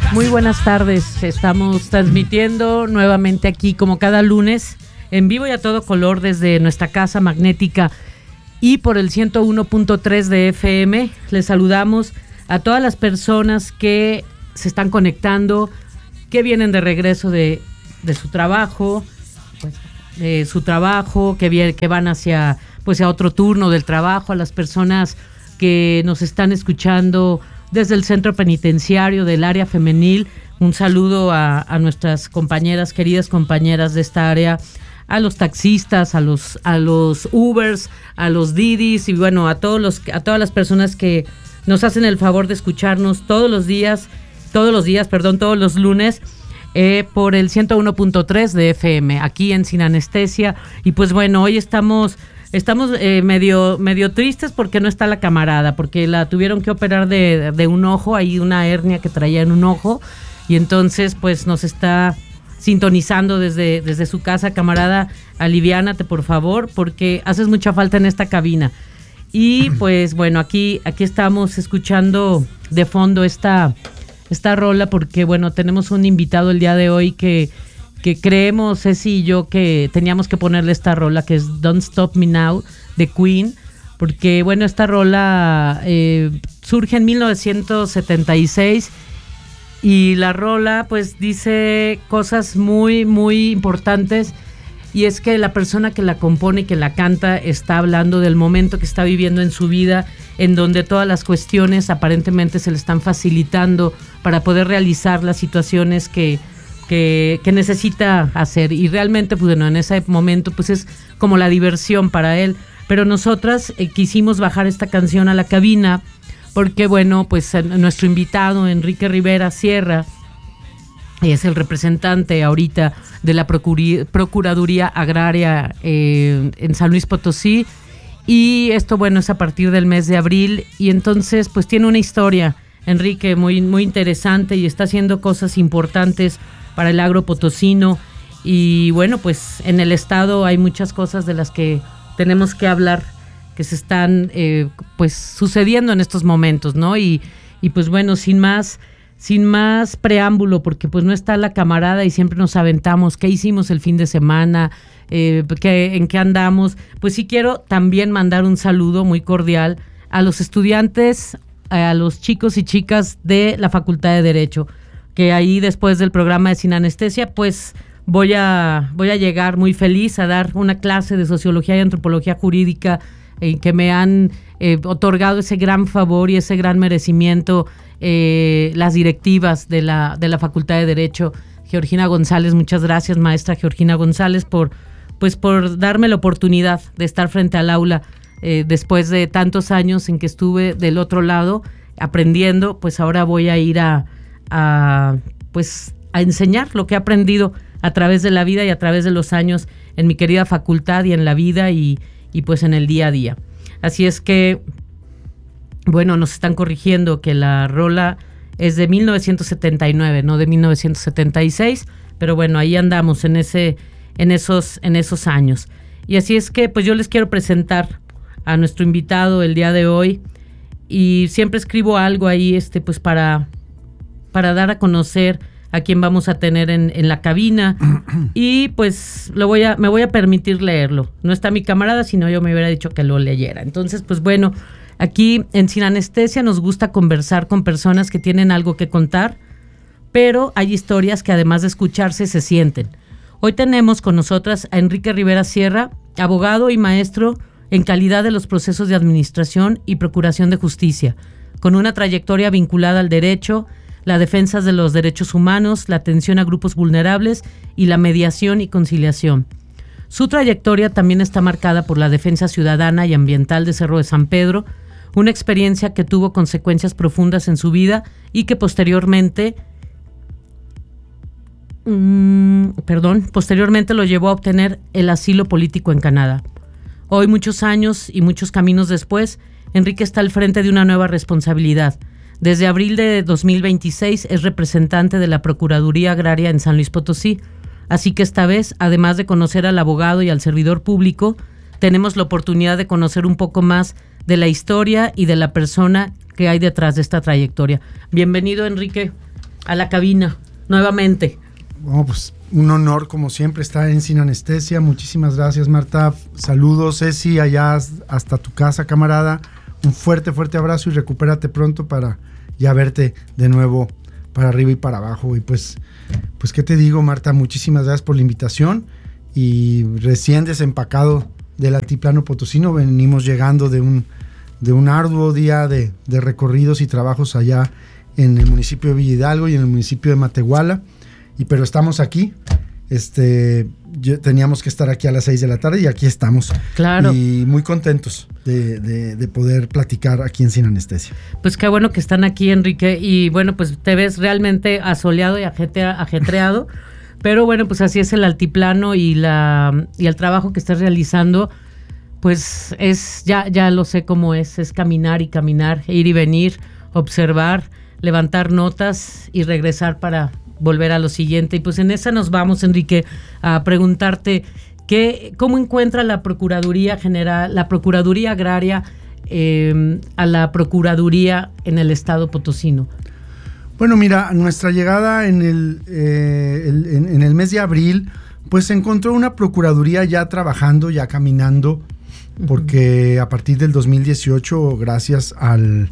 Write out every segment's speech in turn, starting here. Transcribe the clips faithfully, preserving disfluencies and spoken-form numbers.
Muy buenas tardes, estamos transmitiendo nuevamente aquí como cada lunes en vivo y a todo color desde nuestra casa magnética y por el ciento uno punto tres de F M. Les saludamos a todas las personas que se están conectando, que vienen de regreso de, de su trabajo, pues, de su trabajo, que, viene, que van hacia pues a otro turno del trabajo, a las personas que nos están escuchando desde el centro penitenciario del área femenil. Un saludo a, a nuestras compañeras, queridas compañeras de esta área, a los taxistas, a los a los Ubers, a los Didis y bueno, a todos los a todas las personas que nos hacen el favor de escucharnos todos los días, todos los días, perdón, todos los lunes eh, por el ciento uno punto tres de F M, aquí en Sin Anestesia. Y pues bueno, hoy estamos Estamos eh, medio medio tristes porque no está la camarada, porque la tuvieron que operar de, de un ojo, hay una hernia que traía en un ojo, y entonces pues nos está sintonizando desde, desde su casa. Camarada, aliviánate por favor, porque haces mucha falta en esta cabina. Y pues bueno, aquí, aquí estamos escuchando de fondo esta, esta rola, porque bueno, tenemos un invitado el día de hoy que... que creemos, Ceci y yo, que teníamos que ponerle esta rola, que es Don't Stop Me Now, de Queen, porque, bueno, esta rola eh, surge en mil novecientos setenta y seis y la rola, pues, dice cosas muy, muy importantes, y es que la persona que la compone y que la canta está hablando del momento que está viviendo en su vida, en donde todas las cuestiones aparentemente se le están facilitando para poder realizar las situaciones que Que, que necesita hacer, y realmente pues bueno, en ese momento pues es como la diversión para él, pero nosotras eh, quisimos bajar esta canción a la cabina porque bueno, pues eh, nuestro invitado Enrique Rivera Sierra es el representante ahorita de la Procuri- Procuraduría Agraria eh, en San Luis Potosí, y esto bueno es a partir del mes de abril, y entonces pues tiene una historia, Enrique, muy, muy interesante, y está haciendo cosas importantes para el agro potosino. Y bueno, pues en el estado hay muchas cosas de las que tenemos que hablar, que se están eh, pues sucediendo en estos momentos, ¿no? Y, y pues bueno, sin más, sin más preámbulo, porque pues no está la camarada y siempre nos aventamos, ¿qué hicimos el fin de semana? Eh, ¿qué, ¿En qué andamos? Pues sí quiero también mandar un saludo muy cordial a los estudiantes, a los chicos y chicas de la Facultad de Derecho, que ahí después del programa de Sin Anestesia, pues voy a, voy a llegar muy feliz a dar una clase de Sociología y Antropología Jurídica, en que me han eh, otorgado ese gran favor y ese gran merecimiento eh, las directivas de la, de la Facultad de Derecho. Georgina González, muchas gracias, maestra Georgina González, por, pues, por darme la oportunidad de estar frente al aula eh, después de tantos años en que estuve del otro lado aprendiendo. Pues ahora voy a ir a a pues a enseñar lo que he aprendido a través de la vida y a través de los años en mi querida facultad y en la vida y, y pues en el día a día. Así es que bueno, nos están corrigiendo que la rola es de mil novecientos setenta y nueve, no de mil novecientos setenta y seis, pero bueno, ahí andamos en ese en esos en esos años. Y así es que pues yo les quiero presentar a nuestro invitado el día de hoy, y siempre escribo algo ahí este pues para para dar a conocer a quién vamos a tener en, en la cabina, y pues lo voy a, me voy a permitir leerlo. No está mi camarada, sino yo me hubiera dicho que lo leyera. Entonces, pues bueno, aquí en Sin Anestesia nos gusta conversar con personas que tienen algo que contar, pero hay historias que además de escucharse se sienten. Hoy tenemos con nosotras a Enrique Rivera Sierra, abogado y maestro en calidad de los procesos de administración y procuración de justicia, con una trayectoria vinculada al derecho, la defensa de los derechos humanos, la atención a grupos vulnerables y la mediación y conciliación. Su trayectoria también está marcada por la defensa ciudadana y ambiental de Cerro de San Pedro, una experiencia que tuvo consecuencias profundas en su vida y que posteriormente, mmm, perdón, posteriormente lo llevó a obtener el asilo político en Canadá. Hoy, muchos años y muchos caminos después, Enrique está al frente de una nueva responsabilidad. Desde abril de dos mil veintiséis es representante de la Procuraduría Agraria en San Luis Potosí, así que esta vez, además de conocer al abogado y al servidor público, tenemos la oportunidad de conocer un poco más de la historia y de la persona que hay detrás de esta trayectoria. Bienvenido, Enrique. a la cabina nuevamente. Bueno, pues un honor como siempre estar en Sin Anestesia. Muchísimas gracias, Marta. Saludos, Ceci, allá hasta tu casa, camarada. Un fuerte, fuerte abrazo y recupérate pronto para ya verte de nuevo para arriba y para abajo. Y pues, pues ¿qué te digo, Marta? Muchísimas gracias por la invitación. Y recién desempacado del altiplano potosino, venimos llegando de un, de un arduo día de, de recorridos y trabajos allá en el municipio de Villa Hidalgo y en el municipio de Matehuala. Y pero estamos aquí, este, yo, teníamos que estar aquí a las seis de la tarde y aquí estamos. Claro. Y muy contentos de, de, de poder platicar aquí en Sin Anestesia. Pues qué bueno que están aquí, Enrique, y bueno, pues te ves realmente asoleado y ajetreado, pero bueno, pues así es el altiplano y la y el trabajo que estás realizando, pues es, ya, ya lo sé cómo es, es caminar y caminar, ir y venir, observar, levantar notas y regresar para volver a lo siguiente. Y pues en esa nos vamos, Enrique, a preguntarte qué, cómo encuentra la Procuraduría General, la Procuraduría Agraria eh, a la Procuraduría en el Estado potosino. Bueno, mira, nuestra llegada en el, eh, el en, en el mes de abril, pues se encontró una Procuraduría ya trabajando, ya caminando, porque uh-huh. a partir del dos mil dieciocho, gracias al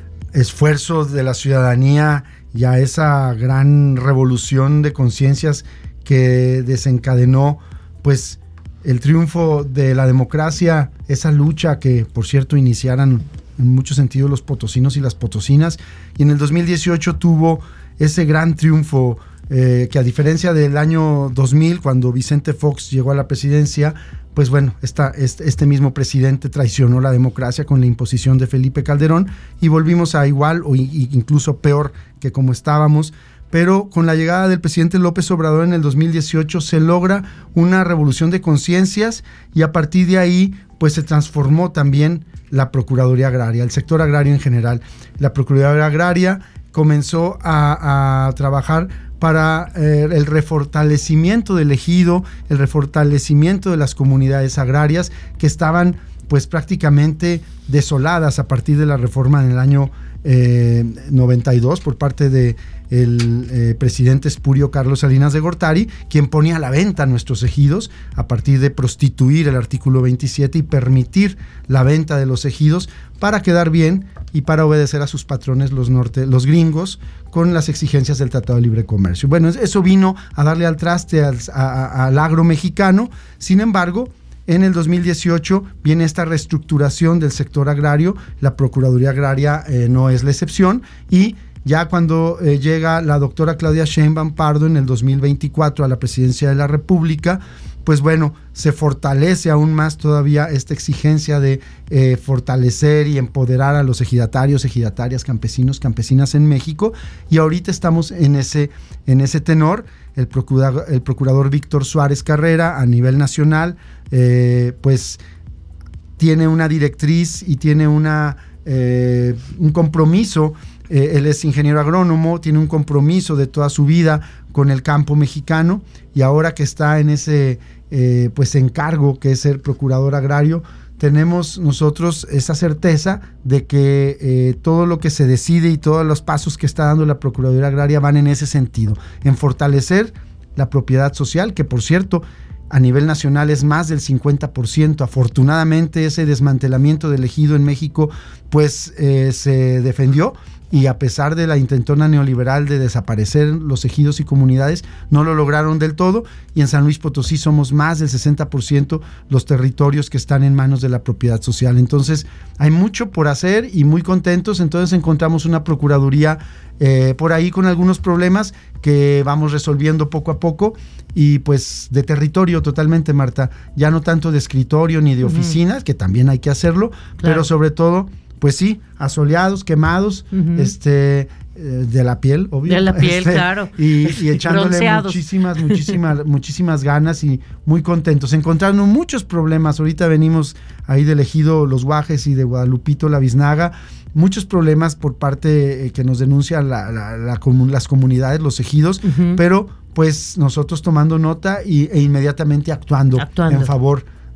esfuerzo de la ciudadanía y a esa gran revolución de conciencias que desencadenó pues el triunfo de la democracia, esa lucha que por cierto iniciaran en muchos sentidos los potosinos y las potosinas, y en el dos mil dieciocho tuvo ese gran triunfo eh, que a diferencia del año dos mil, cuando Vicente Fox llegó a la presidencia, pues bueno, esta, este, este mismo presidente traicionó la democracia con la imposición de Felipe Calderón y volvimos a igual o incluso peor que como estábamos, pero con la llegada del presidente López Obrador en el dos mil dieciocho se logra una revolución de conciencias y a partir de ahí pues se transformó también la Procuraduría Agraria, el sector agrario en general. La Procuraduría Agraria comenzó a, a trabajar para eh, el refortalecimiento del ejido, el refortalecimiento de las comunidades agrarias que estaban pues prácticamente desoladas a partir de la reforma en el año eh, noventa y dos por parte de el eh, presidente espurio Carlos Salinas de Gortari, quien ponía a la venta nuestros ejidos a partir de prostituir el artículo veintisiete y permitir la venta de los ejidos para quedar bien y para obedecer a sus patrones los, norte, los gringos con las exigencias del Tratado de Libre Comercio. Bueno, eso vino a darle al traste al, a, a, al agro mexicano. Sin embargo, en el dos mil dieciocho viene esta reestructuración del sector agrario, la Procuraduría Agraria eh, no es la excepción, y ya cuando eh, llega la doctora Claudia Sheinbaum Pardo en el dos mil veinticuatro a la presidencia de la República, pues bueno, se fortalece aún más todavía esta exigencia de eh, fortalecer y empoderar a los ejidatarios, ejidatarias, campesinos, campesinas en México, y ahorita estamos en ese, en ese tenor. El procurador, el procurador Víctor Suárez Carrera a nivel nacional, eh, pues tiene una directriz y tiene una, eh, un compromiso. Eh, él es ingeniero agrónomo, tiene un compromiso de toda su vida con el campo mexicano, y ahora que está en ese eh, pues encargo que es ser procurador agrario, tenemos nosotros esa certeza de que eh, todo lo que se decide y todos los pasos que está dando la Procuraduría Agraria van en ese sentido, en fortalecer la propiedad social, que por cierto a nivel nacional es más del cincuenta por ciento. Afortunadamente ese desmantelamiento del ejido en México pues eh, se defendió, y a pesar de la intentona neoliberal de desaparecer los ejidos y comunidades, no lo lograron del todo, y en San Luis Potosí somos más del sesenta por ciento los territorios que están en manos de la propiedad social. Entonces hay mucho por hacer y muy contentos. Entonces encontramos una procuraduría eh, por ahí con algunos problemas que vamos resolviendo poco a poco, y pues de territorio totalmente, Marta, ya no tanto de escritorio ni de oficinas, uh-huh. que también hay que hacerlo, claro. pero sobre todo pues sí, asoleados, quemados, uh-huh. este, eh, de la piel, obvio. De la piel, este, claro. Y, y echándole Bronceados. muchísimas, muchísimas, muchísimas ganas y muy contentos. Encontrando muchos problemas. Ahorita venimos ahí del ejido Los Guajes y de Guadalupito, La Biznaga. Muchos problemas por parte eh, que nos denuncia la, la, la comun, las comunidades, los ejidos, uh-huh. pero pues nosotros tomando nota y, e inmediatamente actuando, actuando. en favor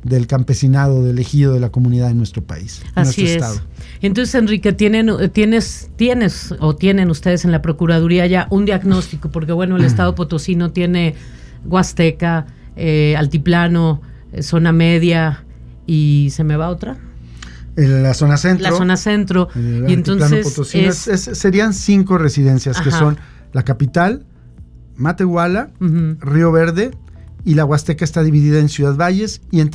del campesinado, del ejido, de la comunidad en nuestro país, en Así nuestro es. estado. Entonces, Enrique, ¿tienen, tienes, tienes o tienen ustedes en la Procuraduría ya un diagnóstico? Porque bueno, el Estado potosino tiene Huasteca, eh, Altiplano, eh, Zona Media y ¿se me va otra? En la zona centro. La zona centro. El y entonces potosino, es, es, es, serían cinco residencias, ajá, que son la capital, Matehuala, uh-huh, Río Verde, y la Huasteca está dividida en Ciudad Valles y en